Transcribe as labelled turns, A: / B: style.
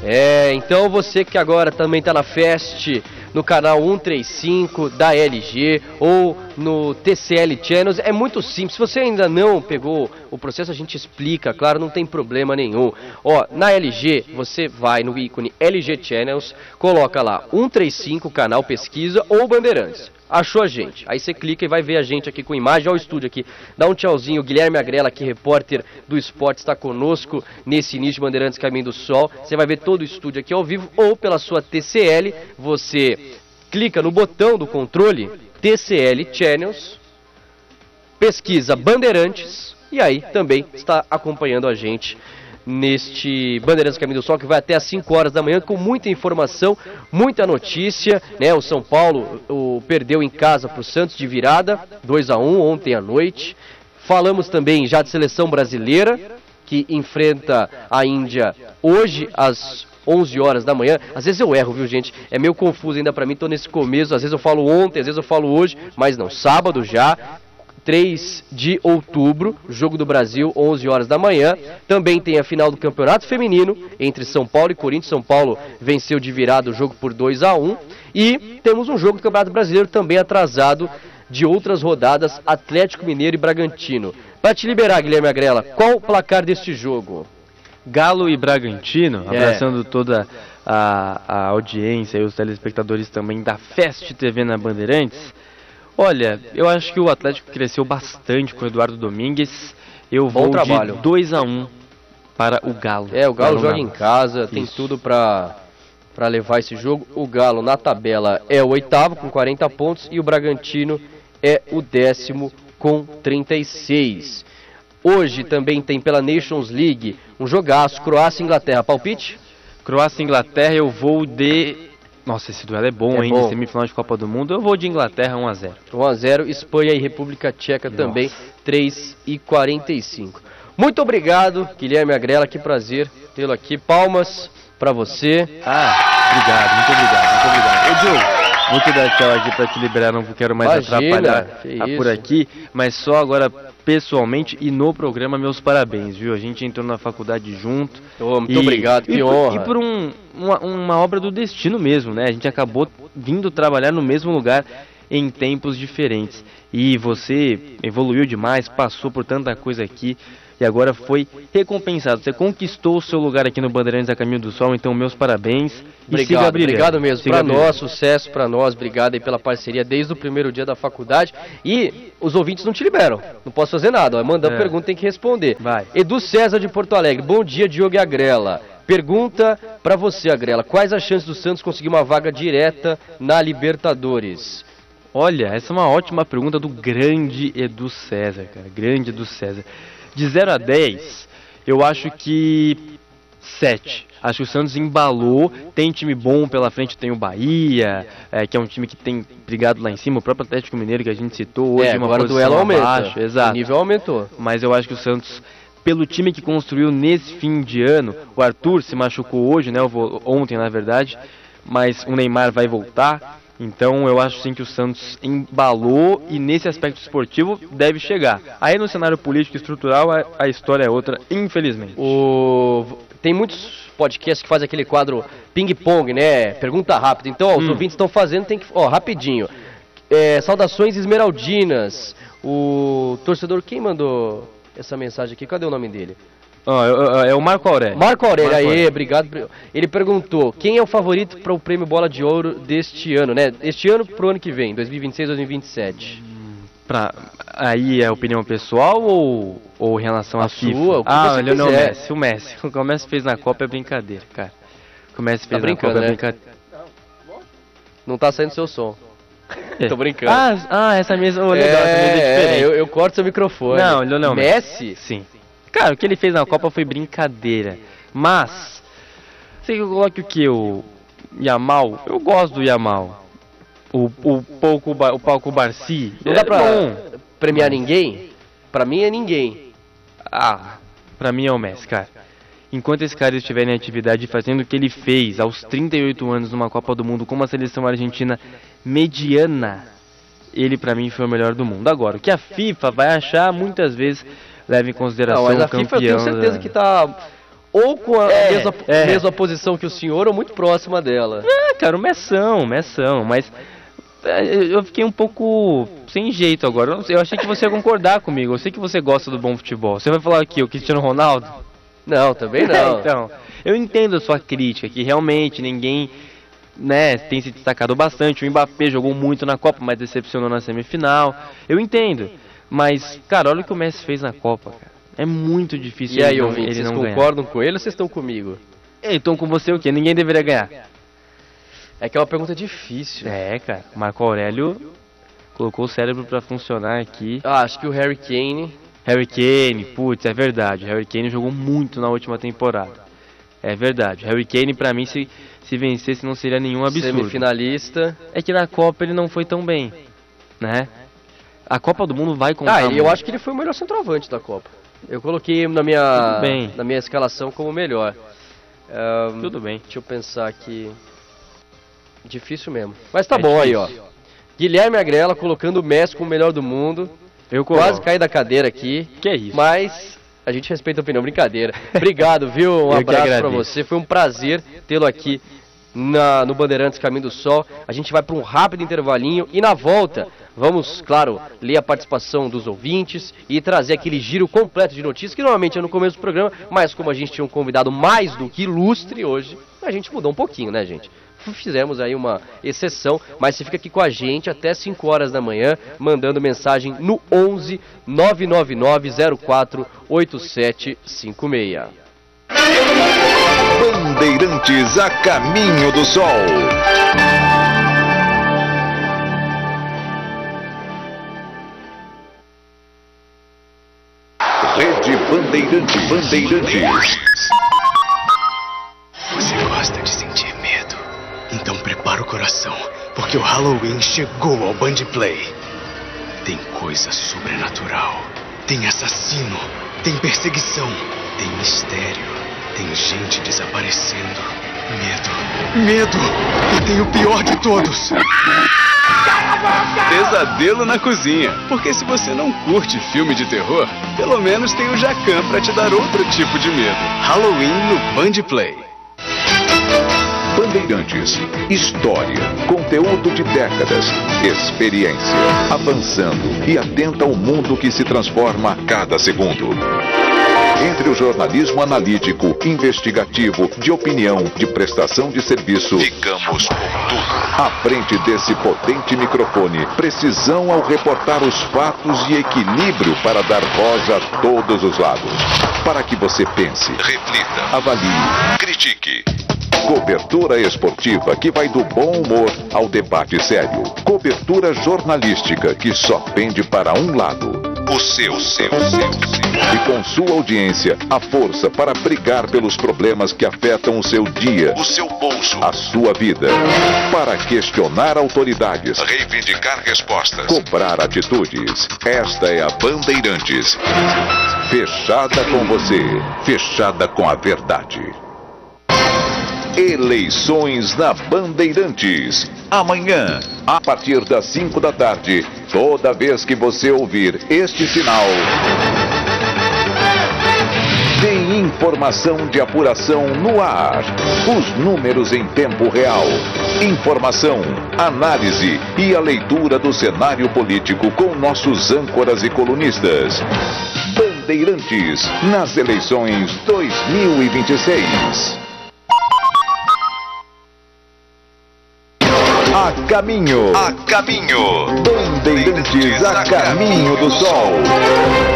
A: Então você que agora também está na Fest, no canal 135 da LG ou no TCL Channels, é muito simples. Se você ainda não pegou o processo, a gente explica, claro, não tem problema nenhum. Na LG, você vai no ícone LG Channels, coloca lá 135, canal pesquisa ou Bandeirantes. Achou a gente, aí você clica e vai ver a gente aqui com imagem. Olha o estúdio aqui, dá um tchauzinho. O Guilherme Agrela, aqui, repórter do esporte, está conosco nesse início de Bandeirantes Caminho do Sol. Você vai ver todo o estúdio aqui ao vivo, ou pela sua TCL, você clica no botão do controle TCL Channels, pesquisa Bandeirantes, e aí também está acompanhando a gente neste Bandeirantes Caminho do Sol, que vai até às 5 horas da manhã, com muita informação, muita notícia, né? O São Paulo perdeu em casa para o Santos de virada, 2-1 ontem à noite. Falamos também já de seleção brasileira, que enfrenta a Índia hoje às 11 horas da manhã. Às vezes eu erro, viu, gente? É meio confuso ainda para mim, tô nesse começo, às vezes eu falo ontem, às vezes eu falo hoje, mas não, sábado já. 3 de outubro, Jogo do Brasil, 11 horas da manhã. Também tem a final do Campeonato Feminino entre São Paulo e Corinthians. São Paulo venceu de virada o jogo por 2-1. E temos um jogo do Campeonato Brasileiro também atrasado de outras rodadas, Atlético Mineiro e Bragantino. Para te liberar, Guilherme Agrela, qual o placar deste jogo?
B: Galo e Bragantino, abraçando toda a audiência e os telespectadores também da Fest TV na Bandeirantes. Olha, eu acho que o Atlético cresceu bastante com o Eduardo Domingues. Eu vou de 2-1 para o Galo.
A: O Galo joga em casa, tem tudo para levar esse jogo. O Galo na tabela é o 8º com 40 pontos e o Bragantino é o 10º com 36. Hoje também tem pela Nations League um jogaço, Croácia e Inglaterra. Palpite?
B: Croácia e Inglaterra, eu vou de... Nossa, esse duelo é bom, hein? De semifinal de Copa do Mundo. Eu vou de Inglaterra 1-0.
A: 1-0, Espanha e República Tcheca também, 3:45. Muito obrigado, Guilherme Agrela, que prazer tê-lo aqui. Palmas pra você.
B: Obrigado, muito obrigado. Ô, Diogo, vou te dar tchau aqui pra te liberar, não quero mais atrapalhar por aqui, mas só agora pessoalmente e no programa, meus parabéns, viu? A gente entrou na faculdade junto.
A: Muito obrigado, que honra.
B: E por uma obra do destino mesmo, né? A gente acabou vindo trabalhar no mesmo lugar em tempos diferentes. E você evoluiu demais, passou por tanta coisa aqui e agora foi recompensado. Você conquistou o seu lugar aqui no Bandeirantes a Caminho do Sol, então meus parabéns.
A: Obrigado mesmo. Para nós, sucesso para nós. Obrigado aí pela parceria desde o primeiro dia da faculdade. E os ouvintes não te liberam. Não posso fazer nada. Mandando pergunta, tem que responder.
B: Vai.
A: Edu César de Porto Alegre. Bom dia, Diogo e Agrela. Pergunta para você, Agrela. Quais as chances do Santos conseguir uma vaga direta na Libertadores?
B: Olha, essa é uma ótima pergunta do grande Edu César, cara. Grande Edu César. De 0 a 10, eu acho que 7. Acho que o Santos embalou, tem time bom pela frente, tem o Bahia, que é um time que tem brigado lá em cima, o próprio Atlético Mineiro que a gente citou hoje,
A: agora o duelo aumenta,
B: exato.
A: O nível aumentou.
B: Mas eu acho que o Santos, pelo time que construiu nesse fim de ano, o Arthur se machucou hoje, né, ontem na verdade, mas o Neymar vai voltar. Então eu acho sim que o Santos embalou e nesse aspecto esportivo deve chegar. Aí no cenário político e estrutural a história é outra, infelizmente.
A: Tem muitos podcasts que fazem aquele quadro ping-pong, né? Pergunta rápida. Então os ouvintes estão fazendo, tem que... rapidinho. Saudações esmeraldinas. O torcedor, quem mandou essa mensagem aqui? Cadê o nome dele?
B: É o Marco Aurélio.
A: Marco Aurélio, obrigado. Ele perguntou, quem é o favorito para o prêmio Bola de Ouro deste ano, né? Este ano pro ano que vem, 2026, 2027.
B: Aí é opinião pessoal ou em relação à FIFA?
A: Sua, o que você
B: Lionel Messi. O Messi. O que o Messi fez na Copa é brincadeira, cara. O que o Messi fez na Copa é brincadeira.
A: Não tá saindo seu som. Tô brincando.
B: Essa mesa... legal, essa mesa é diferente.
A: Eu corto seu microfone.
B: Não, Lionel
A: Messi?
B: Sim. Cara, o que ele fez na Copa foi brincadeira. Mas, sei que eu coloque o que? O Yamal? Eu gosto do Yamal. O Palco Barci.
A: Não dá pra premiar ninguém? Pra mim é ninguém.
B: Pra mim é o Messi, cara. Enquanto esse cara estiver em atividade fazendo o que ele fez aos 38 anos numa Copa do Mundo com uma seleção argentina mediana, ele pra mim foi o melhor do mundo. Agora, o que a FIFA vai achar muitas vezes leva em consideração
A: mas a
B: campeão.
A: FIFA eu tenho certeza que tá ou com a mesma posição que o senhor, ou muito próxima dela.
B: Cara, o Messão, mas eu fiquei um pouco sem jeito agora. Eu achei que você ia concordar comigo. Eu sei que você gosta do bom futebol. Você vai falar aqui, o Cristiano Ronaldo?
A: Não, também não.
B: Então, eu entendo a sua crítica, que realmente ninguém, né, tem se destacado bastante. O Mbappé jogou muito na Copa, mas decepcionou na semifinal. Eu entendo. Mas, cara, olha o que o Messi fez na Copa, cara. É muito difícil
A: ele não ganhar. E aí,
B: ele
A: ouvintes,
B: não
A: vocês concordam com ele ou vocês estão comigo?
B: Então com você o quê? Ninguém deveria ganhar.
A: É que é uma pergunta difícil.
B: Cara. Marco Aurélio colocou o cérebro pra funcionar aqui.
A: Acho que o Harry Kane,
B: putz, é verdade. Harry Kane jogou muito na última temporada. É verdade. Harry Kane, pra mim, se vencesse, não seria nenhum absurdo.
A: Semifinalista.
B: É que na Copa ele não foi tão bem, né? A Copa do Mundo vai contar muito.
A: Eu acho que ele foi o melhor centroavante da Copa. Eu coloquei na minha escalação como o melhor.
B: Tudo bem.
A: Deixa eu pensar aqui. Difícil mesmo. Mas tá bom difícil. Aí, ó. Guilherme Agrela colocando o Messi como o melhor do mundo.
B: Eu coloco.
A: Quase caí da cadeira aqui.
B: Que é isso?
A: Mas a gente respeita a opinião, brincadeira. Obrigado, viu? Um abraço pra você. Foi um prazer tê-lo aqui no Bandeirantes Caminho do Sol. A gente vai para um rápido intervalinho e na volta vamos, claro, ler a participação dos ouvintes e trazer aquele giro completo de notícias que normalmente é no começo do programa, mas como a gente tinha um convidado mais do que ilustre hoje, a gente mudou um pouquinho, né, gente? Fizemos aí uma exceção, mas você fica aqui com a gente até 5 horas da manhã, mandando mensagem no 11 999 04 8756.
C: Bandeirantes a caminho do sol. Rede Bandeirantes.
D: Você gosta de sentir medo? Então prepara o coração, porque o Halloween chegou ao Band Play. Tem coisa sobrenatural, tem assassino, tem perseguição, tem mistério, tem gente desaparecendo. Medo. E tem o pior de todos.
E: Pesadelo na cozinha. Porque se você não curte filme de terror, pelo menos tem o Jacan pra te dar outro tipo de medo. Halloween no Band Play.
C: Bandeirantes. História. Conteúdo de décadas. Experiência. Avançando e atenta ao mundo que se transforma a cada segundo. Entre o jornalismo analítico, investigativo, de opinião, de prestação de serviço, ficamos com tudo. À frente desse potente microfone, precisão ao reportar os fatos e equilíbrio para dar voz a todos os lados. Para que você pense, reflita, avalie, critique. Cobertura esportiva que vai do bom humor ao debate sério. Cobertura jornalística que só pende para um lado. O seu. E com sua audiência, a força para brigar pelos problemas que afetam o seu dia, o seu bolso, a sua vida. Para questionar autoridades, reivindicar respostas, cobrar atitudes. Esta é a Bandeirantes. Fechada com você, fechada com a verdade. Eleições na Bandeirantes. Amanhã, a partir das 5 da tarde, toda vez que você ouvir este sinal, tem informação de apuração no ar. Os números em tempo real. Informação, análise e a leitura do cenário político com nossos âncoras e colunistas. Bandeirantes, nas eleições 2026. A caminho. Bandeirantes a caminho do sol.